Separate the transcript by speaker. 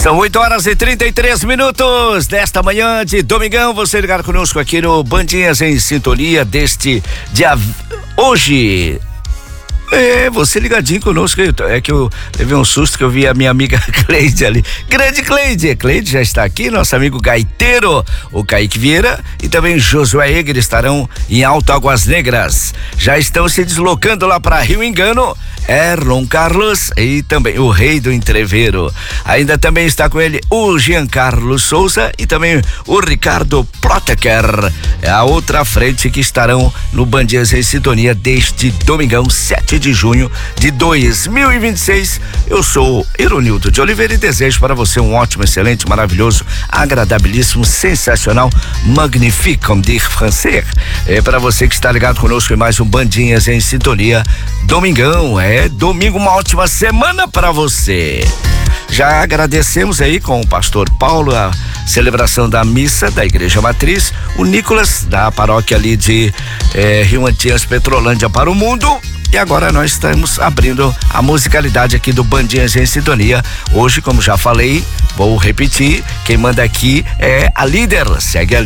Speaker 1: São 8h33 desta manhã de domingão. Você ligado conosco aqui no Bandinhas em Sintonia deste dia hoje. Você ligadinho conosco. É que eu levei um susto que eu vi a minha amiga Cleide ali. Grande Cleide. Cleide já está aqui, nosso amigo gaiteiro, o Kaique Vieira, e também Josué Egger estarão em Alto Águas Negras. Já estão se deslocando lá para Rio Engano, Erlon Carlos e também o Rei do Entreveiro. Ainda também está com ele o Giancarlo Souza e também o Ricardo Proteker. É a outra frente que estarão no Bandinhas em Sintonia deste domingão, 7 de junho de 2026. Eu sou Ironildo de Oliveira e desejo para você um ótimo, excelente, maravilhoso, agradabilíssimo, sensacional, magnifique, comme dire français. É para você que está ligado conosco em mais um Bandinhas em Sintonia. Domingão, domingo, uma ótima semana para você. Já agradecemos aí com o pastor Paulo a celebração da missa da Igreja Matriz, o Nicolas da paróquia ali de Rio Antigas, Petrolândia para o mundo. E agora nós estamos abrindo a musicalidade aqui do Bandinhas em Sintonia. Hoje, como já falei, vou repetir, quem manda aqui é a líder, segue a